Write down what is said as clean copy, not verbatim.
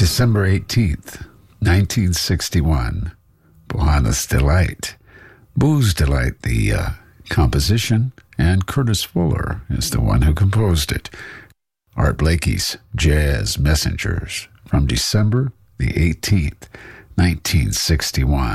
December 18th, 1961, Bohannes Delight. Booze Delight, the composition, and Curtis Fuller is the one who composed it. Art Blakey's Jazz Messengers from December the 18th, 1961.